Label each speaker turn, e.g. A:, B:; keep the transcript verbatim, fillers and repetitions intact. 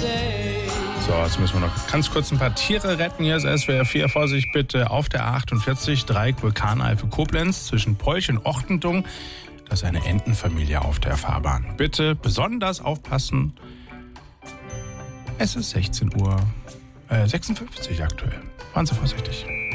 A: So, jetzt müssen wir noch ganz kurz ein paar Tiere retten. Hier ist S W R vier. Vorsicht bitte auf der A achtundvierzig, Dreieck Vulkaneifel Koblenz zwischen Polch und Ochtentung. Da ist eine Entenfamilie auf der Fahrbahn. Bitte besonders aufpassen. Es ist sechzehn Uhr sechsundfünfzig aktuell. Fahren Sie vorsichtig.